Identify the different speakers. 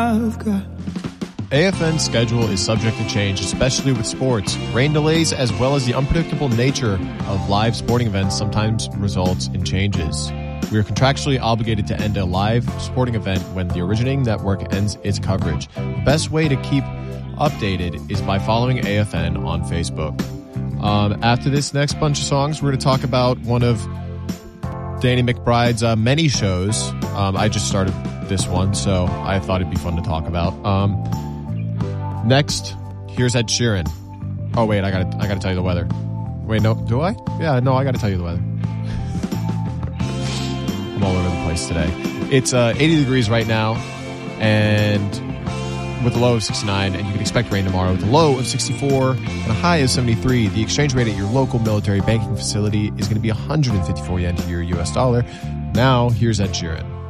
Speaker 1: AFN's schedule is subject to change, especially with sports. Rain delays as well as the unpredictable nature of live sporting events sometimes results in changes. We are contractually obligated to end a live sporting event when the originating network ends its coverage. The best way to keep updated is by following AFN on Facebook. After this next bunch of songs, we're going to talk about one of Danny McBride's many shows. I just started this one, so I thought it'd be fun to talk about. Next, here's Ed Sheeran. Oh wait, I gotta tell you the weather. Wait, no, do I? Yeah, no, I gotta tell you the weather. I'm all over the place today. It's 80 degrees right now, and with a low of 69, and you can expect rain tomorrow with a low of 64 and a high of 73. The exchange rate at your local military banking facility is going to be 154 yen to your US dollar. Now, here's Ed Sheeran.